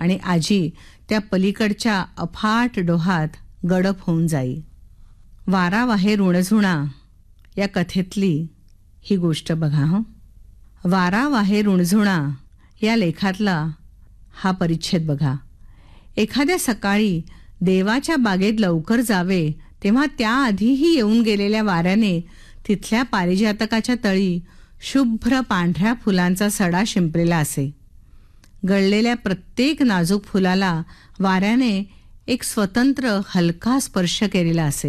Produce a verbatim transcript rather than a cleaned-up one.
आणि आजी त्या पलीकडच्या अफाट डोहात गडप होऊन जाई. वारा वाहे ऋणझुणा या कथेतली ही गोष्ट बघा. हं वारा वाहे ऋणझुणा या लेखातला हा परिच्छेद बघा. एखाद्या सकाळी देवाच्या बागेत लवकर जावे तेव्हा त्याआधीही येऊन गेलेल्या वाऱ्याने तिथल्या पारिजातकाच्या तळी शुभ्र पांढऱ्या फुलांचा सडा शिंपलेला असे. गळलेल्या प्रत्येक नाजूक फुलाला वाऱ्याने एक स्वतंत्र हलका स्पर्श केलेला असे.